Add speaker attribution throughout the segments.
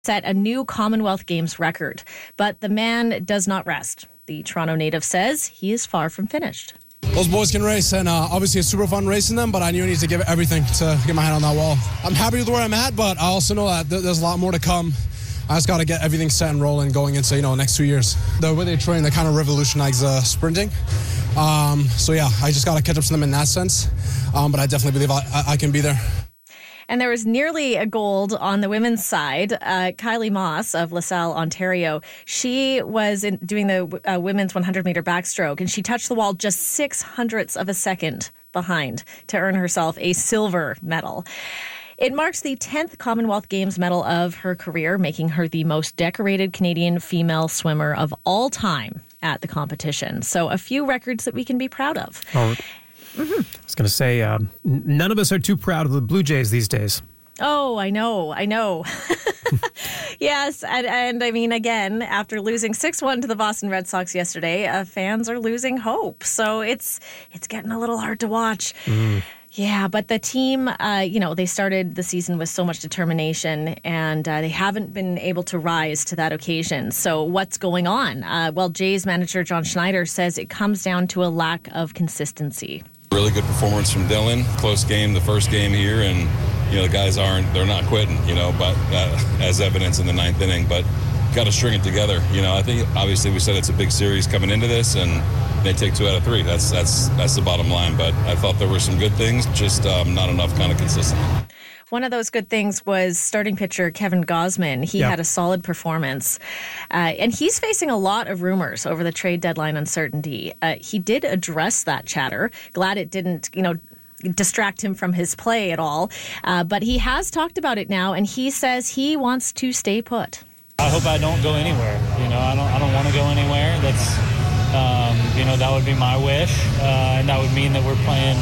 Speaker 1: set a new Commonwealth Games record. But the man does not rest. The Toronto native says he is far from finished.
Speaker 2: Those boys can race, and obviously it's super fun racing them, but I knew I needed to give everything to get my hand on that wall. I'm happy with where I'm at, but I also know that there's a lot more to come. I just got to get everything set and rolling going into, next 2 years. The way they train, they kind of revolutionize sprinting. So yeah, I just got to catch up to them in that sense. But I definitely believe I can be there.
Speaker 1: And there was nearly a gold on the women's side. Kylie Moss of LaSalle, Ontario, she was doing the women's 100-meter backstroke, and she touched the wall just 0.06 of a second behind to earn herself a silver medal. It marks the 10th Commonwealth Games medal of her career, making her the most decorated Canadian female swimmer of all time at the competition. So a few records that we can be proud of.
Speaker 3: I was going to say, none of us are too proud of the Blue Jays these days.
Speaker 1: Oh, I know. Yes, and I mean, again, after losing 6-1 to the Boston Red Sox yesterday, fans are losing hope. So it's getting a little hard to watch. Yeah, but the team, they started the season with so much determination, and they haven't been able to rise to that occasion. So what's going on? Jays manager John Schneider says it comes down to a lack of consistency.
Speaker 4: Really good performance from Dylan. Close game, the first game here, and the guys they're not quitting, but as evidence in the 9th inning, but got to string it together. I think obviously we said it's a big series coming into this, and they take 2 out of 3. That's the bottom line, but I thought there were some good things, just not enough kind of consistency.
Speaker 1: One of those good things was starting pitcher Kevin Gausman. He had a solid performance, and he's facing a lot of rumors over the trade deadline uncertainty. He did address that chatter. Glad it didn't, distract him from his play at all. But he has talked about it now, and he says he wants to stay put.
Speaker 5: I hope I don't go anywhere. I don't want to go anywhere. That's, that would be my wish, and that would mean that we're playing,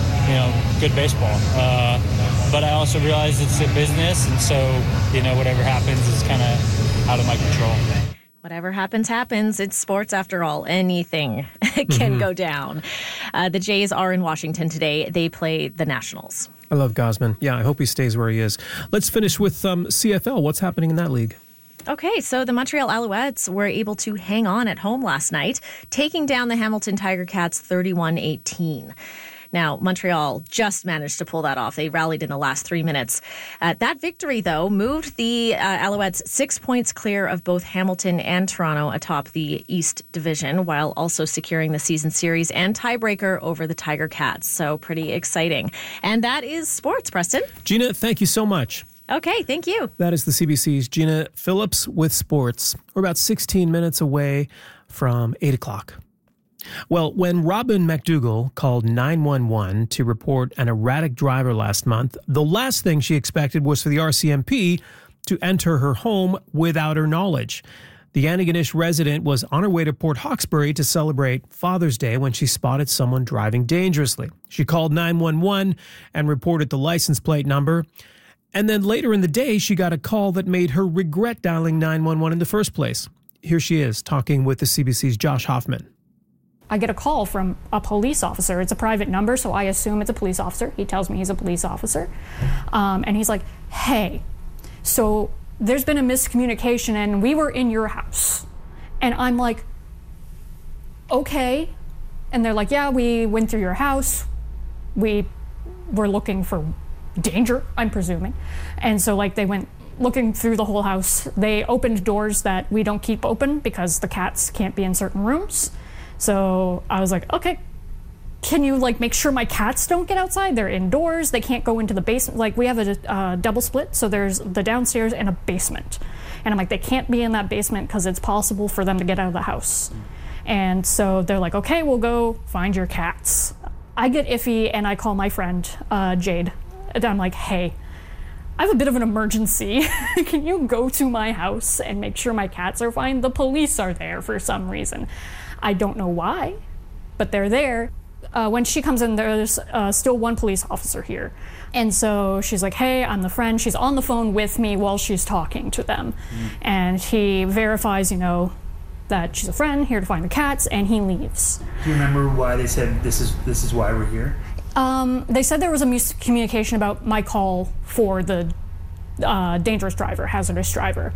Speaker 5: good baseball. But I also realize it's a business, and so, whatever happens is kind of out of my control.
Speaker 1: Whatever happens. It's sports after all. Anything can go down. The Jays are in Washington today. They play the Nationals.
Speaker 3: I love Gausman. Yeah, I hope he stays where he is. Let's finish with CFL. What's happening in that league?
Speaker 1: Okay, so the Montreal Alouettes were able to hang on at home last night, taking down the Hamilton Tiger Cats 31-18. Now, Montreal just managed to pull that off. They rallied in the last 3 minutes. That victory, though, moved the Alouettes 6 points clear of both Hamilton and Toronto atop the East Division, while also securing the season series and tiebreaker over the Tiger Cats. So pretty exciting. And that is sports, Preston.
Speaker 3: Gina, thank you so much.
Speaker 1: Okay, thank you.
Speaker 3: That is the CBC's Gina Phillips with sports. We're about 16 minutes away from 8 o'clock. Well, when Robin McDougall called 911 to report an erratic driver last month, the last thing she expected was for the RCMP to enter her home without her knowledge. The Antigonish resident was on her way to Port Hawkesbury to celebrate Father's Day when she spotted someone driving dangerously. She called 911 and reported the license plate number. And then later in the day, she got a call that made her regret dialing 911 in the first place. Here she is talking with the CBC's Josh Hoffman.
Speaker 6: I get a call from a police officer. It's a private number, so I assume it's a police officer. He tells me he's a police officer. And he's like, hey, so there's been a miscommunication and we were in your house. And I'm like, okay. And they're like, yeah, we went through your house. We were looking for danger, I'm presuming. And so they went looking through the whole house. They opened doors that we don't keep open because the cats can't be in certain rooms. So I was like, okay, can you make sure my cats don't get outside? They're indoors. They can't go into the basement. We have a double split. So there's the downstairs and a basement. And I'm like, they can't be in that basement because it's possible for them to get out of the house. And so they're like, okay, we'll go find your cats. I get iffy and I call my friend, Jade. And I'm like, hey, I have a bit of an emergency. Can you go to my house and make sure my cats are fine? The police are there for some reason. I don't know why, but they're there. When she comes in, there's still one police officer here. And so she's like, hey, I'm the friend. She's on the phone with me while she's talking to them. And he verifies, that she's a friend here to find the cats, and he leaves.
Speaker 7: Do you remember why they said this is why we're here?
Speaker 6: They said there was a miscommunication about my call for the dangerous driver, hazardous driver.